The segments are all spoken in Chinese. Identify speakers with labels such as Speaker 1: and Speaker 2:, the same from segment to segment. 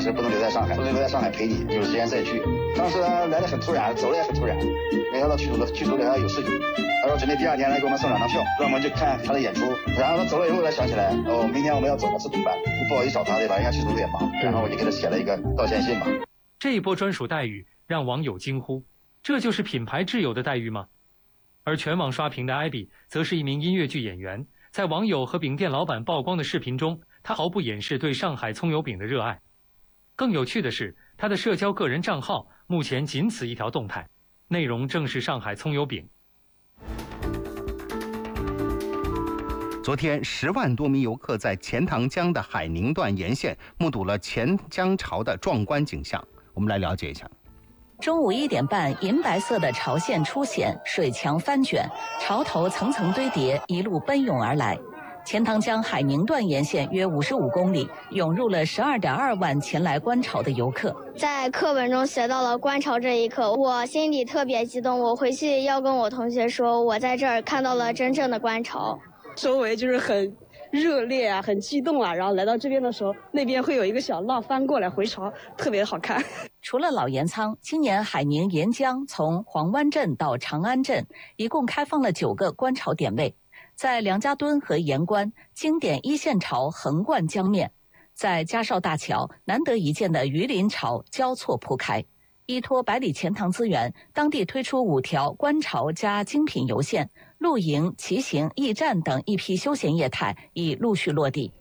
Speaker 1: 是不能留在上海，不能留在上海陪你，有时间再聚。当时来的很突然，走的也很突然，没想到剧组里还有事情。他说准备第2天来给我们送2张票，让我们去看他的演出。然后他走了以后才想起来，明天我们要走了，这怎么办？不好意思找他对吧？人家剧组有点忙。然后我就给他写了一个道歉信嘛。
Speaker 2: 这一波专属待遇让网友惊呼：这就是品牌挚友的待遇吗？而全网刷屏的艾比则是一名音乐剧演员，在网友和饼店老板曝光的视频中，他毫不掩饰对上海葱油饼的热爱。更有趣的是，他的社交个人账号目前仅此一条动态，内容正是上海葱油饼。
Speaker 3: 昨天10万多名游客在钱塘江的海宁段沿线目睹了钱江潮的壮观景象，我们来了解一下。
Speaker 4: 中午1点半，银白色的潮线出现，水墙翻卷，潮头层层堆叠，一路奔涌而来。钱塘江海宁段沿线约55公里，涌入了12.2万前来观潮的游客。
Speaker 5: 在课本中学到了观潮这一刻，我心里特别激动，我回去要跟我同学说，我在这儿看到了真正的观潮。
Speaker 6: 周围就是很热烈啊，很激动啊，然后来到这边的时候，那边会有一个小浪翻过来回潮，特别好看。
Speaker 4: 除了老盐仓，今年海宁沿江从黄湾镇到长安镇，一共开放了9个观潮点位。在梁家墩和盐关，经典一线潮横贯江面；在嘉绍大桥，难得一见的鱼鳞潮交错铺开。依托百里钱塘资源，当地推出5条观潮加精品游线，露营、骑行、驿站等一批休闲业态已陆续落地。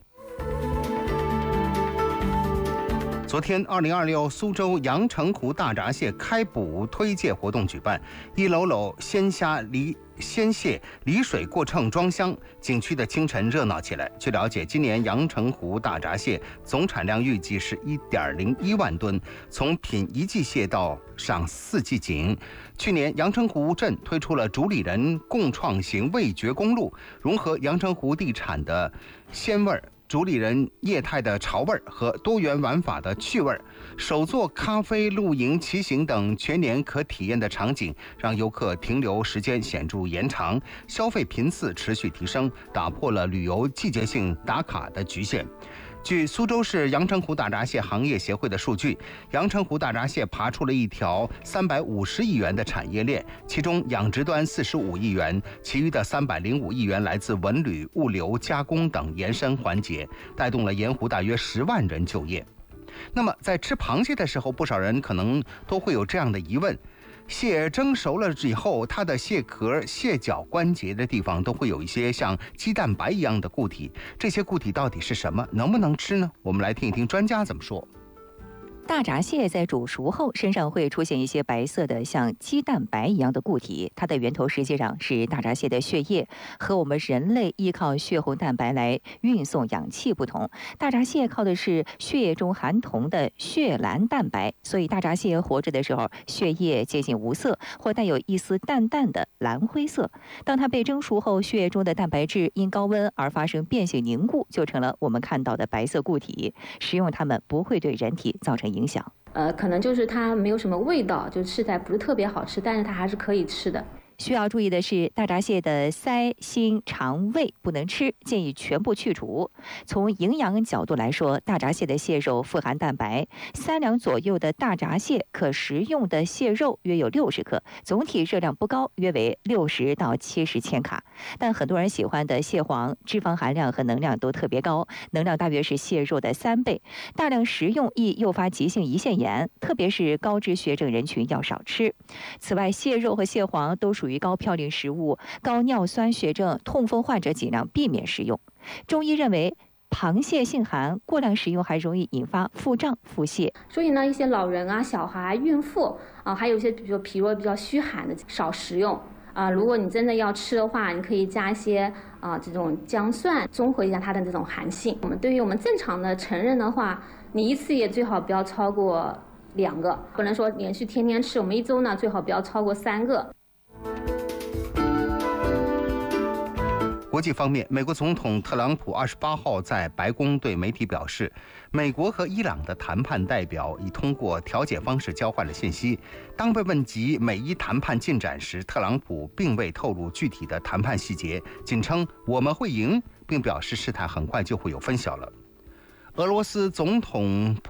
Speaker 3: 昨天，2026苏州阳澄湖大闸蟹开捕推介活动举办，一篓篓鲜蟹离水过秤装箱，景区的清晨热闹起来。据了解，今年阳澄湖大闸蟹总产量预计是1.01万吨，从品1季蟹到赏4季景。去年，阳澄湖镇推出了主理人共创型味觉公路，融合阳澄湖地产的鲜味儿、主理人业态的潮味和多元玩法的趣味，手作咖啡、露营、骑行等全年可体验的场景，让游客停留时间显著延长，消费频次持续提升，打破了旅游季节性打卡的局限。据苏州市阳澄湖大闸蟹行业协会的数据，阳澄湖大闸蟹爬出了一条350亿元的产业链，其中养殖端45亿元，其余的305亿元来自文旅、物流、加工等延伸环节，带动了盐湖大约10万人就业。那么在吃螃蟹的时候，不少人可能都会有这样的疑问：蟹蒸熟了以后，它的蟹壳、蟹脚关节的地方都会有一些像鸡蛋白一样的固体，这些固体到底是什么？能不能吃呢？我们来听一听专家怎么说。
Speaker 7: 大闸蟹在煮熟后，身上会出现一些白色的像鸡蛋白一样的固体，它的源头实际上是大闸蟹的血液。和我们人类依靠血红蛋白来运送氧气不同，大闸蟹靠的是血液中含铜的血蓝蛋白，所以大闸蟹活着的时候，血液接近无色或带有一丝淡淡的蓝灰色。当它被蒸熟后，血液中的蛋白质因高温而发生变性凝固，就成了我们看到的白色固体。食用它们不会对人体造成影响。
Speaker 8: 可能就是它没有什么味道，就吃起来不是特别好吃，但是它还是可以吃的。
Speaker 7: 需要注意的是，大闸蟹的鳃、心、肠、胃不能吃，建议全部去除。从营养角度来说，大闸蟹的蟹肉富含蛋白，3两左右的大闸蟹可食用的蟹肉约有60克，总体热量不高，约为60到70千卡。但很多人喜欢的蟹黄，脂肪含量和能量都特别高，能量大约是蟹肉的3倍，大量食用易诱发急性胰腺炎，特别是高脂血症人群要少吃。此外，蟹肉和蟹黄都属于高嘌呤食物，高尿酸血症、痛风患者尽量避免食用。中医认为，螃蟹性寒，过量食用还容易引发腹胀、腹泻。
Speaker 8: 所以呢，一些老人啊、小孩、孕妇啊，还有一些比如脾胃比较虚寒的，少食用啊。如果你真的要吃的话，你可以加一些这种姜蒜，综合一下它的这种寒性。对于我们正常的成人的话，你一次也最好不要超过2个，不能说连续天天吃。我们1周呢，最好不要超过3个。
Speaker 3: 国际方面，美国总统特朗普28号在白宫对媒体表示，美国和伊朗的谈判代表已通过调解方式交换了信息。当被问及美伊谈判进展时，特朗普并未透露具体的谈判细节，仅称我们会赢，并表示事态很快就会有分晓了。俄罗斯总统